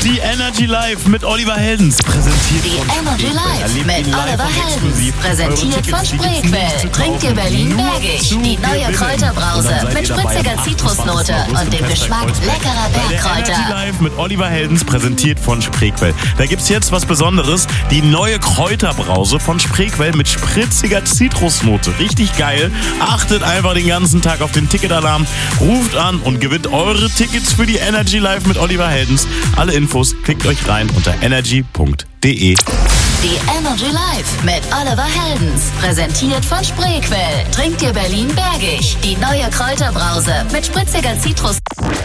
Die Energy Live mit Oliver Heldens, präsentiert Die von Energy Spreequell. Live Erlebt mit ihn live Oliver und Heldens, exklusiv. präsentiert Eure von Tickets, die gibt's Spreequell. nicht zu Trinkt ihr kaufen, Berlin nur Bergig, zu die neue gewinnen. Kräuterbrause Und dann seid mit ihr dabei spritziger am Zitrusnote 28. und dem August Geschmack im Festsaal leckerer Kreuzberg. Bei der Energy Bergkräuter. Live mit Oliver Heldens, präsentiert von Spreequell. Da gibt's jetzt was Besonderes, die neue Kräuterbrause von Spreequell mit spritziger Zitrusnote. Richtig geil. Achtet einfach den ganzen Tag auf den Ticketalarm, ruft an und gewinnt eure Tickets für die Energy Live mit Oliver Heldens. Alle Infos klickt euch rein unter energy.de. Die Energy Live mit Oliver Heldens, präsentiert von Spreequell. Trinkt ihr Berlin Bergig, die neue Kräuterbrause mit spritziger Zitrus.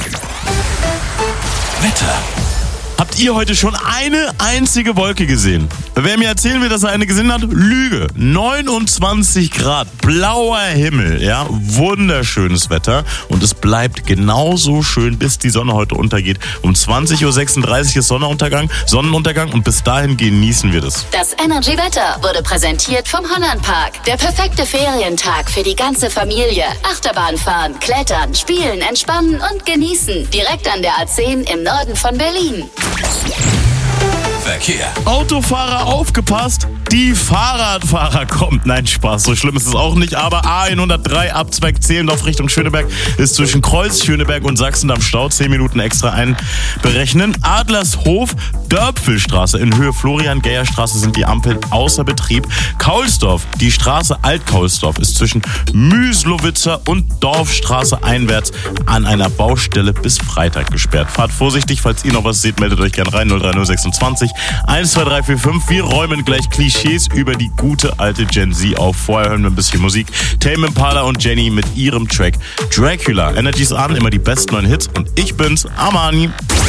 Wetter. Habt ihr heute schon eine einzige Wolke gesehen? Wer mir erzählen will, dass er eine gesehen hat, Lüge. 29 Grad, blauer Himmel, ja, wunderschönes Wetter. Und es bleibt genauso schön, bis die Sonne heute untergeht. Um 20.36 Uhr ist Sonnenuntergang und bis dahin genießen wir das. Das Energy Wetter wurde präsentiert vom Hollandpark. Der perfekte Ferientag für die ganze Familie. Achterbahn fahren, klettern, spielen, entspannen und genießen. Direkt an der A10 im Norden von Berlin. Verkehr. Autofahrer, aufgepasst! Die Fahrradfahrer kommt. Nein, Spaß, so schlimm ist es auch nicht. Aber A103 Abzweig Zehlendorf Richtung Schöneberg ist zwischen Kreuz, Schöneberg und Sachsendamm Stau. 10 Minuten extra einberechnen. Adlershof, Dörpfelstraße in Höhe Florian-Geyer-Straße sind die Ampeln außer Betrieb. Kaulsdorf, die Straße Alt-Kaulsdorf ist zwischen Müslowitzer und Dorfstraße einwärts an einer Baustelle bis Freitag gesperrt. Fahrt vorsichtig, falls ihr noch was seht, meldet euch gerne rein. 03026 12345. Wir räumen gleich Klischees über die gute alte Gen Z auf. Vorher hören wir ein bisschen Musik. Tame Impala und Jenny mit ihrem Track Dracula. Energy ist an, immer die besten neuen Hits und ich bin's, Armani.